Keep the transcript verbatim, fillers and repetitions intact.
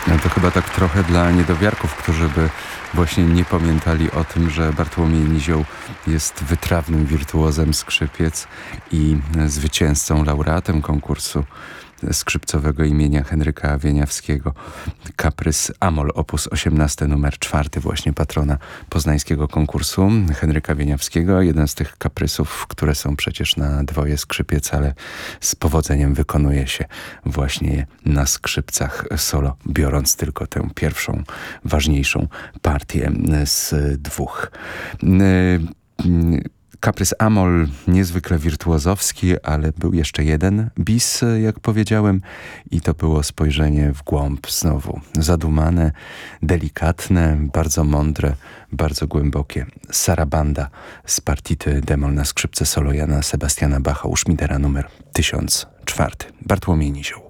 No to chyba tak trochę dla niedowiarków, którzy by właśnie nie pamiętali o tym, że Bartłomiej Nizioł jest wytrawnym wirtuozem skrzypiec i zwycięzcą, laureatem konkursu skrzypcowego imienia Henryka Wieniawskiego. Kaprys Amol, opus osiemnasty, numer czwarty, właśnie patrona poznańskiego konkursu Henryka Wieniawskiego. Jeden z tych kaprysów, które są przecież na dwoje skrzypiec, ale z powodzeniem wykonuje się właśnie je na skrzypcach solo, biorąc tylko tę pierwszą, ważniejszą partię z dwóch. Kaprys Amol niezwykle wirtuozowski, ale był jeszcze jeden bis, jak powiedziałem, i to było spojrzenie w głąb, znowu zadumane, delikatne, bardzo mądre, bardzo głębokie. Sarabanda z partity d-moll na skrzypce solo Jana Sebastiana Bacha u Schmidera numer tysiąc cztery. Bartłomiej Nizioł.